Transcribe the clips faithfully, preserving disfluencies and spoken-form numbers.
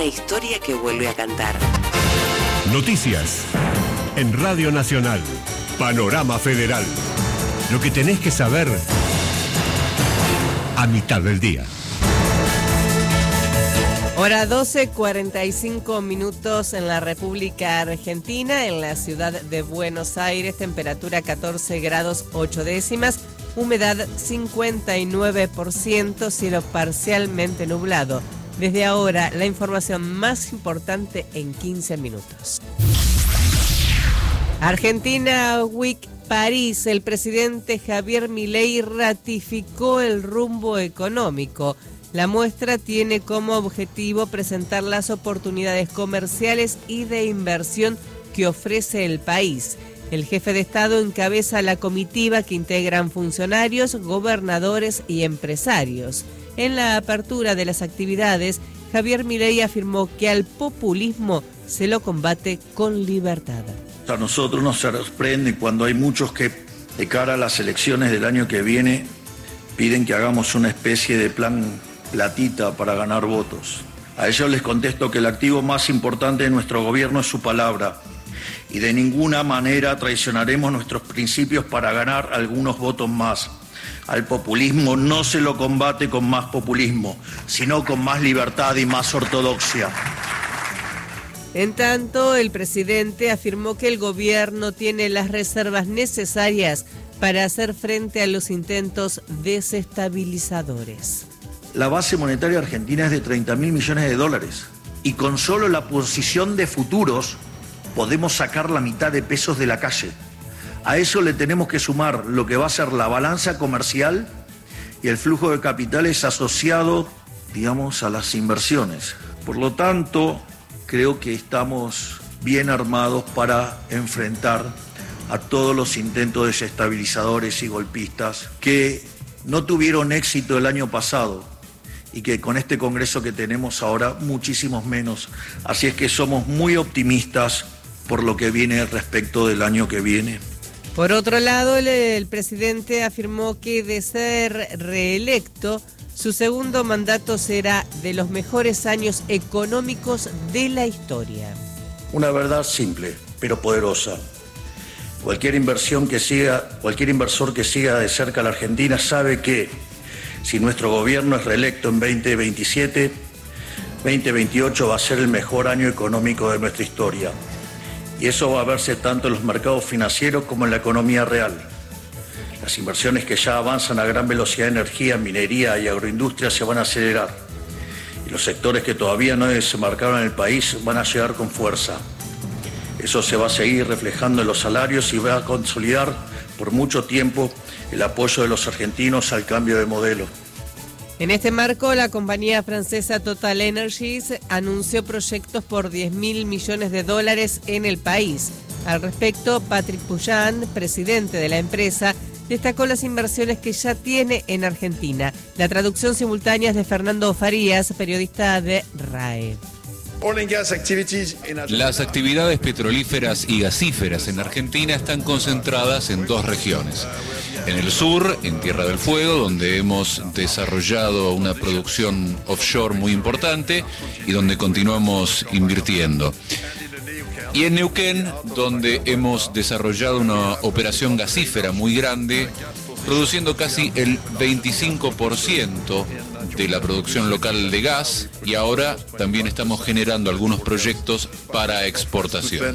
una historia que vuelve a cantar. Noticias en Radio Nacional. Panorama Federal. Lo que tenés que saber a mitad del día. Hora doce, cuarenta y cinco minutos en la República Argentina, en la ciudad de Buenos Aires, temperatura catorce grados ocho décimas, humedad cincuenta y nueve por ciento, cielo parcialmente nublado. Desde ahora, la información más importante en quince minutos. Argentina Week París, el presidente Javier Milei ratificó el rumbo económico. La muestra tiene como objetivo presentar las oportunidades comerciales y de inversión que ofrece el país. El jefe de Estado encabeza la comitiva que integran funcionarios, gobernadores y empresarios. En la apertura de las actividades, Javier Milei afirmó que al populismo se lo combate con libertad. A nosotros nos sorprende cuando hay muchos que, de cara a las elecciones del año que viene, piden que hagamos una especie de plan platita para ganar votos. A ellos les contesto que el activo más importante de nuestro gobierno es su palabra y de ninguna manera traicionaremos nuestros principios para ganar algunos votos más. Al populismo no se lo combate con más populismo, sino con más libertad y más ortodoxia. En tanto, el presidente afirmó que el gobierno tiene las reservas necesarias para hacer frente a los intentos desestabilizadores. La base monetaria argentina es de treinta mil millones de dólares y con solo la posición de futuros podemos sacar la mitad de pesos de la calle. A eso le tenemos que sumar lo que va a ser la balanza comercial y el flujo de capitales asociado, digamos, a las inversiones. Por lo tanto, creo que estamos bien armados para enfrentar a todos los intentos desestabilizadores y golpistas que no tuvieron éxito el año pasado y que con este Congreso que tenemos ahora muchísimos menos. Así es que somos muy optimistas por lo que viene respecto del año que viene. Por otro lado, el, el presidente afirmó que de ser reelecto, su segundo mandato será de los mejores años económicos de la historia. Una verdad simple, pero poderosa. Cualquier inversión que siga, cualquier inversor que siga de cerca a la Argentina sabe que si nuestro gobierno es reelecto en veinte veintisiete, veinte veintiocho va a ser el mejor año económico de nuestra historia. Y eso va a verse tanto en los mercados financieros como en la economía real. Las inversiones que ya avanzan a gran velocidad en energía, minería y agroindustria se van a acelerar. Y los sectores que todavía no desembarcaron en el país van a llegar con fuerza. Eso se va a seguir reflejando en los salarios y va a consolidar por mucho tiempo el apoyo de los argentinos al cambio de modelo. En este marco, la compañía francesa Total Energies anunció proyectos por diez mil millones de dólares en el país. Al respecto, Patrick Pouyanné, presidente de la empresa, destacó las inversiones que ya tiene en Argentina. La traducción simultánea es de Fernando Farías, periodista de R A E. Las actividades petrolíferas y gasíferas en Argentina están concentradas en dos regiones. En el sur, en Tierra del Fuego, donde hemos desarrollado una producción offshore muy importante y donde continuamos invirtiendo. Y en Neuquén, donde hemos desarrollado una operación gasífera muy grande, produciendo casi el veinticinco por ciento de la producción local de gas, y ahora también estamos generando algunos proyectos para exportación.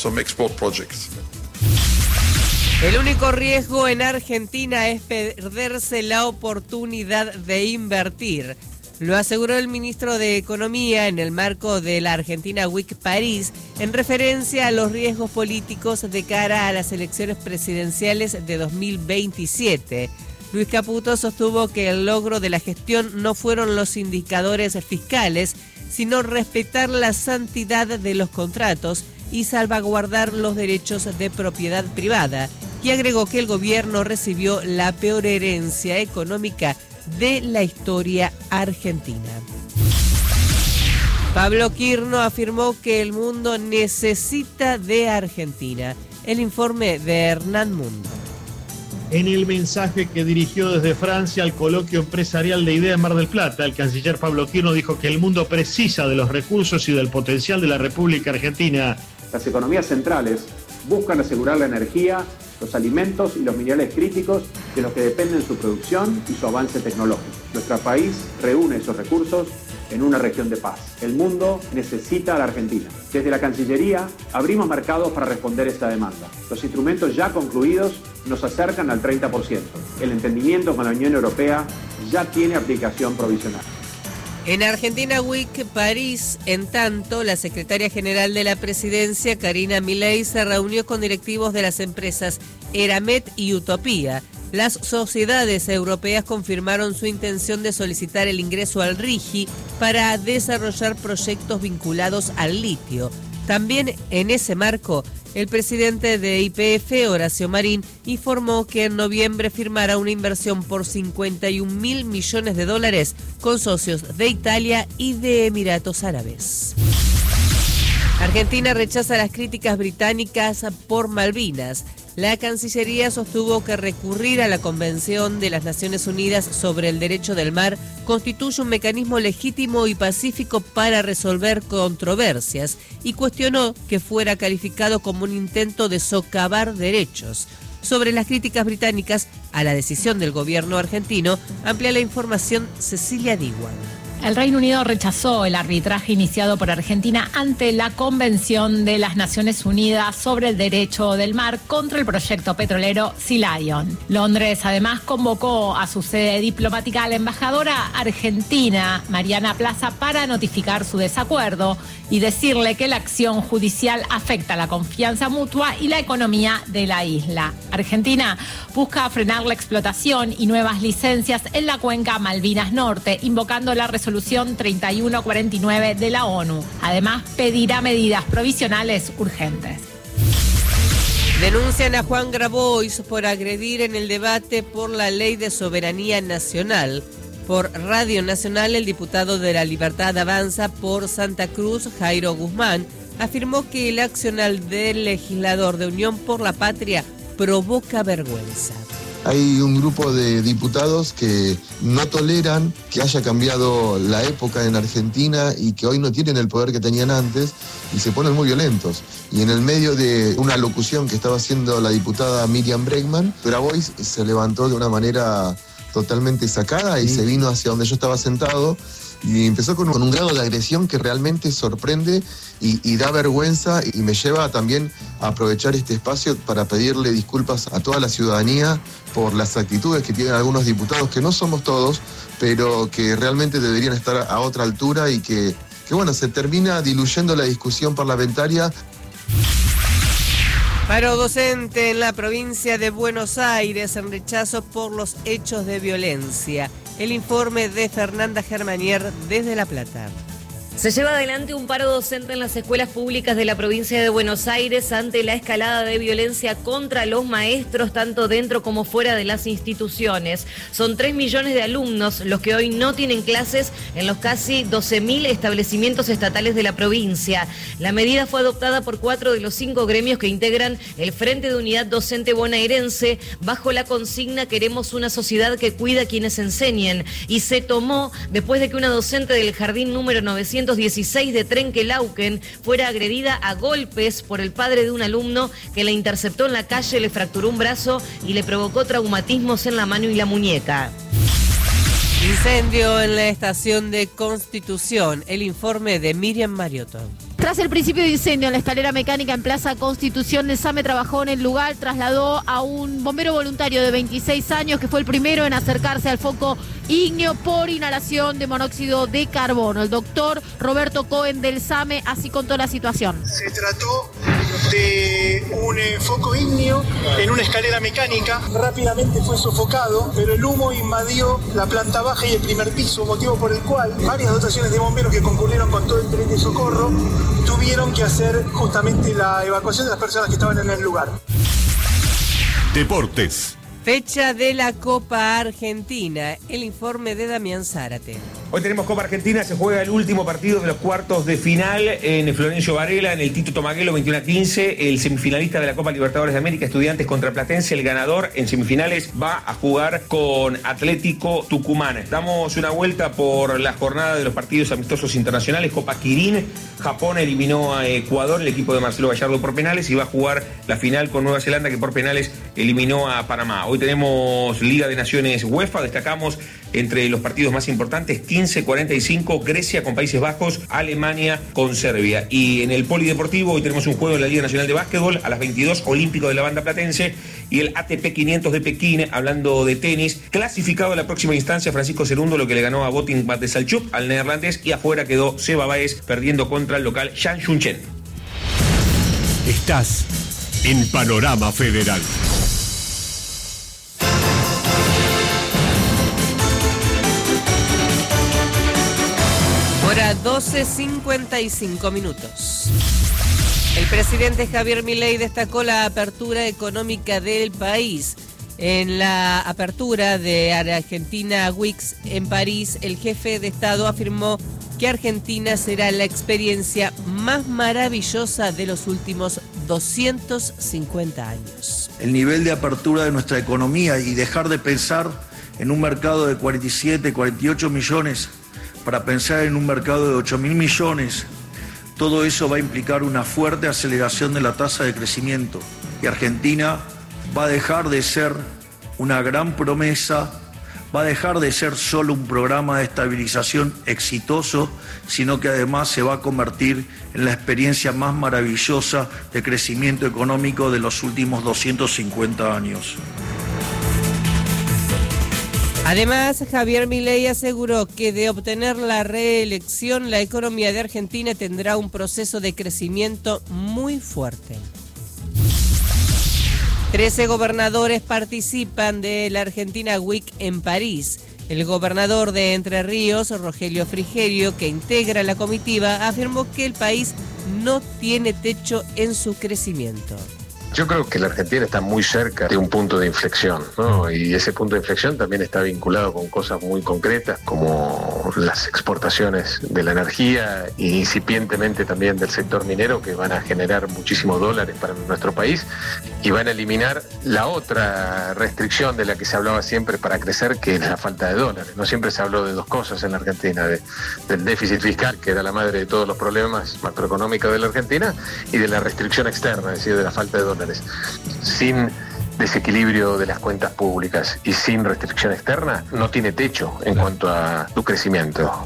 El único riesgo en Argentina es perderse la oportunidad de invertir. Lo aseguró el ministro de Economía en el marco de la Argentina Week París, en referencia a los riesgos políticos de cara a las elecciones presidenciales de dos mil veintisiete. Luis Caputo sostuvo que el logro de la gestión no fueron los indicadores fiscales, sino respetar la santidad de los contratos y salvaguardar los derechos de propiedad privada. Y agregó que el gobierno recibió la peor herencia económica de la historia argentina. Pablo Quirno afirmó que el mundo necesita de Argentina. El informe de Hernán Mundo. En el mensaje que dirigió desde Francia al coloquio empresarial de IDEA en Mar del Plata, el canciller Pablo Quirno dijo que el mundo precisa de los recursos y del potencial de la República Argentina. Las economías centrales buscan asegurar la energía, los alimentos y los minerales críticos de los que dependen su producción y su avance tecnológico. Nuestro país reúne esos recursos en una región de paz. El mundo necesita a la Argentina. Desde la Cancillería abrimos mercados para responder esta demanda. Los instrumentos ya concluidos nos acercan al treinta por ciento. El entendimiento con la Unión Europea ya tiene aplicación provisional. En Argentina Week París, en tanto, la secretaria general de la presidencia, Karina Milei, se reunió con directivos de las empresas Eramet y Utopía. Las sociedades europeas confirmaron su intención de solicitar el ingreso al RIGI para desarrollar proyectos vinculados al litio. También en ese marco, el presidente de Y P F, Horacio Marín, informó que en noviembre firmará una inversión por cincuenta y un mil millones de dólares con socios de Italia y de Emiratos Árabes. Argentina rechaza las críticas británicas por Malvinas. La Cancillería sostuvo que recurrir a la Convención de las Naciones Unidas sobre el Derecho del Mar constituye un mecanismo legítimo y pacífico para resolver controversias y cuestionó que fuera calificado como un intento de socavar derechos. Sobre las críticas británicas a la decisión del gobierno argentino, amplía la información Cecilia Diwan. El Reino Unido rechazó el arbitraje iniciado por Argentina ante la Convención de las Naciones Unidas sobre el Derecho del Mar contra el proyecto petrolero Sea Lion. Londres además convocó a su sede diplomática a la embajadora argentina, Mariana Plaza, para notificar su desacuerdo y decirle que la acción judicial afecta la confianza mutua y la economía de la isla. Argentina busca frenar la explotación y nuevas licencias en la cuenca Malvinas Norte, invocando la resolución treinta y uno cuarenta y nueve de la ONU. Además, pedirá medidas provisionales urgentes. Denuncian a Juan Grabois por agredir en el debate por la Ley de Soberanía Nacional. Por Radio Nacional, el diputado de La Libertad Avanza por Santa Cruz, Jairo Guzmán, afirmó que el accionar del legislador de Unión por la Patria provoca vergüenza. Hay un grupo de diputados que no toleran que haya cambiado la época en Argentina y que hoy no tienen el poder que tenían antes y se ponen muy violentos. Y en el medio de una locución que estaba haciendo la diputada Miriam Bregman, Grabois se levantó de una manera totalmente sacada y sí. se vino hacia donde yo estaba sentado y empezó con un, con un grado de agresión que realmente sorprende y, y da vergüenza y me lleva también a aprovechar este espacio para pedirle disculpas a toda la ciudadanía por las actitudes que tienen algunos diputados, que no somos todos, pero que realmente deberían estar a otra altura y que, que bueno, se termina diluyendo la discusión parlamentaria. Paro docente en la provincia de Buenos Aires en rechazo por los hechos de violencia. El informe de Fernanda Germanier desde La Plata. Se lleva adelante un paro docente en las escuelas públicas de la provincia de Buenos Aires ante la escalada de violencia contra los maestros, tanto dentro como fuera de las instituciones. Son tres millones de alumnos los que hoy no tienen clases en los casi doce mil establecimientos estatales de la provincia. La medida fue adoptada por cuatro de los cinco gremios que integran el Frente de Unidad Docente Bonaerense bajo la consigna "Queremos una sociedad que cuida a quienes enseñen", y se tomó después de que una docente del jardín número novecientos dieciséis de Trenquelauquen fuera agredida a golpes por el padre de un alumno que la interceptó en la calle, le fracturó un brazo y le provocó traumatismos en la mano y la muñeca. Incendio en la estación de Constitución. El informe de Miriam Mariotto. Tras el principio de incendio en la escalera mecánica en Plaza Constitución, el SAME trabajó en el lugar, trasladó a un bombero voluntario de veintiséis años que fue el primero en acercarse al foco ígneo por inhalación de monóxido de carbono. El doctor Roberto Cohen del SAME así contó la situación. Se trató de un eh, foco ígneo en una escalera mecánica. Rápidamente fue sofocado, pero el humo invadió la planta baja y el primer piso, motivo por el cual varias dotaciones de bomberos que concurrieron con todo el tren de socorro tuvieron que hacer justamente la evacuación de las personas que estaban en el lugar. Deportes. Fecha de la Copa Argentina. El informe de Damián Zárate. Hoy tenemos Copa Argentina, se juega el último partido de los cuartos de final en el Florencio Varela, en el Tito Tomaguelo, veintiuno a quince. El semifinalista de la Copa Libertadores de América, Estudiantes contra Platense. El ganador en semifinales va a jugar con Atlético Tucumán. Damos una vuelta por la jornada de los partidos amistosos internacionales. Copa Quirín, Japón eliminó a Ecuador, el equipo de Marcelo Gallardo por penales, y va a jugar la final con Nueva Zelanda, que por penales eliminó a Panamá. Hoy tenemos Liga de Naciones UEFA, destacamos entre los partidos más importantes quince cuarenta y cinco, Grecia con Países Bajos, Alemania con Serbia. Y en el polideportivo hoy tenemos un juego en la Liga Nacional de Básquetbol a las veintidós, Olímpico de la Banda Platense, y el A T P quinientos de Pekín, hablando de tenis, clasificado a la próxima instancia Francisco Cerundo, lo que le ganó a Botin Bad de Salchuk, al neerlandés, y afuera quedó Seba Baez perdiendo contra el local Zhang Junchen. Estás en Panorama Federal. Hora doce cincuenta y cinco minutos. El presidente Javier Milei destacó la apertura económica del país. En la apertura de Argentina Weeks en París, el jefe de Estado afirmó que Argentina será la experiencia más maravillosa de los últimos doscientos cincuenta años. El nivel de apertura de nuestra economía y dejar de pensar en un mercado de cuarenta y siete, cuarenta y ocho millones para pensar en un mercado de ocho mil millones, todo eso va a implicar una fuerte aceleración de la tasa de crecimiento. Y Argentina va a dejar de ser una gran promesa, va a dejar de ser solo un programa de estabilización exitoso, sino que además se va a convertir en la experiencia más maravillosa de crecimiento económico de los últimos doscientos cincuenta años. Además, Javier Milei aseguró que de obtener la reelección, la economía de Argentina tendrá un proceso de crecimiento muy fuerte. Trece gobernadores participan de la Argentina Week en París. El gobernador de Entre Ríos, Rogelio Frigerio, que integra la comitiva, afirmó que el país no tiene techo en su crecimiento. Yo creo que la Argentina está muy cerca de un punto de inflexión, ¿no? Y ese punto de inflexión también está vinculado con cosas muy concretas como las exportaciones de la energía e incipientemente también del sector minero, que van a generar muchísimos dólares para nuestro país y van a eliminar la otra restricción de la que se hablaba siempre para crecer, que es la falta de dólares. No siempre se habló de dos cosas en la Argentina, de, del déficit fiscal, que era la madre de todos los problemas macroeconómicos de la Argentina, y de la restricción externa, es decir, de la falta de dólares. Sin desequilibrio de las cuentas públicas y sin restricción externa, no tiene techo en cuanto a su crecimiento.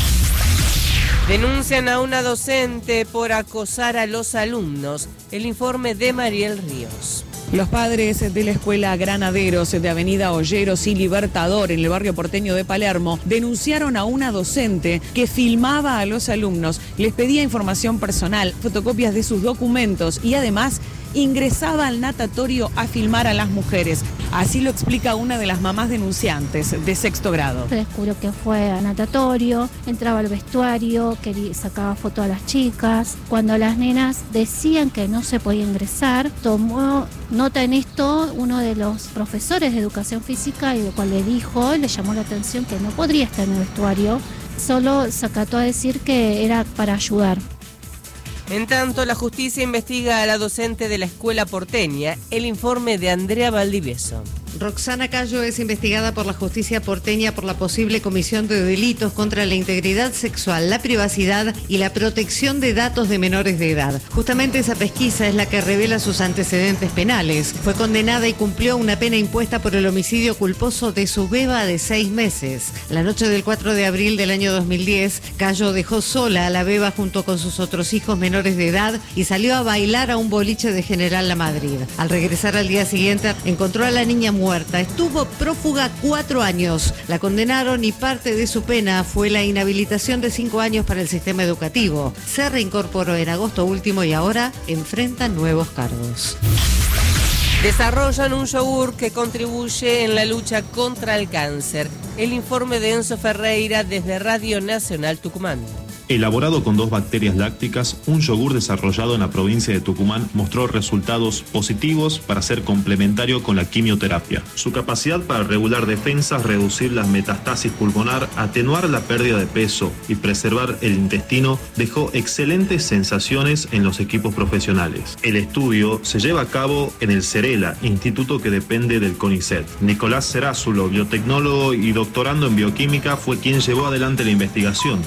Denuncian a una docente por acosar a los alumnos. El informe de Mariel Ríos. Los padres de la escuela Granaderos de Avenida Olleros y Libertador en el barrio porteño de Palermo denunciaron a una docente que filmaba a los alumnos, les pedía información personal, fotocopias de sus documentos y además ingresaba al natatorio a filmar a las mujeres. Así lo explica una de las mamás denunciantes de sexto grado. Se descubrió que fue al natatorio, entraba al vestuario, quería, sacaba fotos a las chicas. Cuando las nenas decían que no se podía ingresar, tomó nota en esto uno de los profesores de educación física, y lo cual le dijo, le llamó la atención que no podría estar en el vestuario, solo se acató a decir que era para ayudar. En tanto, la justicia investiga a la docente de la escuela porteña. El informe de Andrea Valdivieso. Roxana Cayo es investigada por la justicia porteña por la posible comisión de delitos contra la integridad sexual, la privacidad y la protección de datos de menores de edad. Justamente esa pesquisa es la que revela sus antecedentes penales. Fue condenada y cumplió una pena impuesta por el homicidio culposo de su beba de seis meses. La noche del cuatro de abril del año dos mil diez, Cayo dejó sola a la beba junto con sus otros hijos menores de edad y salió a bailar a un boliche de General La Madrid. Al regresar al día siguiente, encontró a la niña muerta. Estuvo prófuga cuatro años. La condenaron y parte de su pena fue la inhabilitación de cinco años para el sistema educativo. Se reincorporó en agosto último y ahora enfrenta nuevos cargos. Desarrollan un yogur que contribuye en la lucha contra el cáncer. El informe de Enzo Ferreira desde Radio Nacional Tucumán. Elaborado con dos bacterias lácticas, un yogur desarrollado en la provincia de Tucumán mostró resultados positivos para ser complementario con la quimioterapia. Su capacidad para regular defensas, reducir la metastasis pulmonar, atenuar la pérdida de peso y preservar el intestino dejó excelentes sensaciones en los equipos profesionales. El estudio se lleva a cabo en el CERELA, instituto que depende del CONICET. Nicolás Cerázulo, biotecnólogo y doctorando en bioquímica, fue quien llevó adelante la investigación.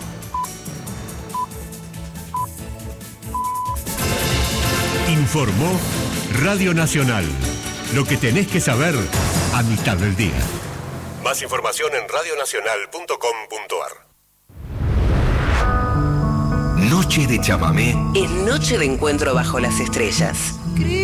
Informó Radio Nacional. Lo que tenés que saber a mitad del día. Más información en radio nacional punto com punto a r. Noche de chamamé es noche de encuentro bajo las estrellas.